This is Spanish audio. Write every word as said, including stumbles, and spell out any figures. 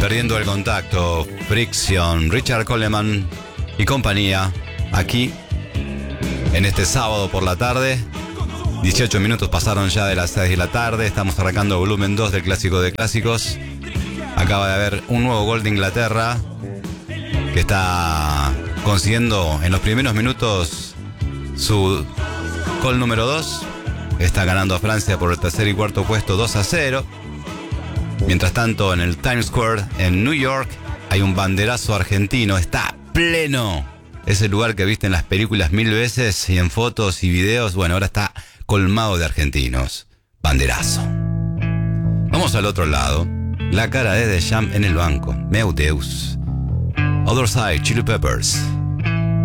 Perdiendo el contacto, Friction, Richard Coleman y compañía, aquí, en este sábado por la tarde. dieciocho minutos pasaron ya de las seis de la tarde, estamos arrancando volumen dos del Clásico de Clásicos. Acaba de haber un nuevo gol de Inglaterra, que está consiguiendo en los primeros minutos su gol número dos. Está ganando a Francia por el tercer y cuarto puesto dos a cero. Mientras tanto, en el Times Square, en New York, hay un banderazo argentino. Está pleno. Ese lugar que viste en las películas mil veces y en fotos y videos, bueno, ahora está colmado de argentinos. Banderazo. Vamos al otro lado. La cara de Deschamps en el banco. Meu Deus. Other Side, Chili Peppers.